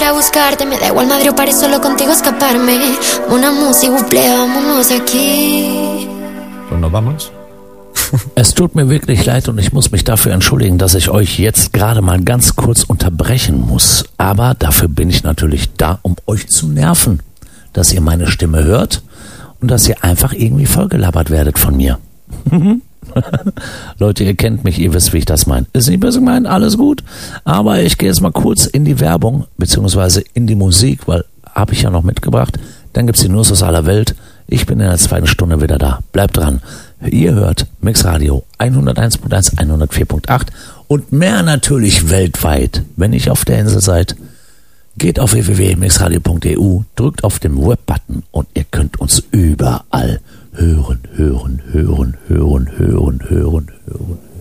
ir a buscarte. Me da igual Madrid o París, solo contigo escaparme. Mon amour, s'il vous plaît, vámonos aquí. Und noch vamos? Es tut mir wirklich leid und ich muss mich dafür entschuldigen, dass ich euch jetzt gerade mal ganz kurz unterbrechen muss. Aber dafür bin ich natürlich da, um euch zu nerven, dass ihr meine Stimme hört und dass ihr einfach irgendwie vollgelabert werdet von mir. Leute, ihr kennt mich, ihr wisst, wie ich das meine. Ist nicht böse gemeint, alles gut. Aber ich gehe jetzt mal kurz in die Werbung, beziehungsweise in die Musik, weil habe ich ja noch mitgebracht. Dann gibt's die News aus aller Welt. Ich bin in der zweiten Stunde wieder da. Bleibt dran. Ihr hört Mixradio 101.1, 104.8 und mehr natürlich weltweit. Wenn ihr auf der Insel seid, geht auf www.mixradio.eu, drückt auf den Web-Button und ihr könnt uns überall hören.